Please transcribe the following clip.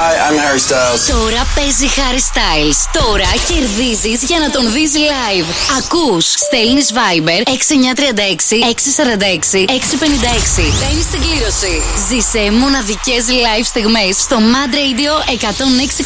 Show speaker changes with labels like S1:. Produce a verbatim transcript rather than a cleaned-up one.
S1: Hi, I'm Harry Styles.
S2: Τώρα παίζει Harry Styles. Τώρα κερδίζεις για να τον δεις live. Ακούς, στέλνεις Viber έξι εννιά τρία έξι έξι τέσσερα έξι έξι πέντε έξι. Μπαίνεις στην κλήρωση. Ζήσε μοναδικές live στιγμές στο Mad Radio εκατόν έξι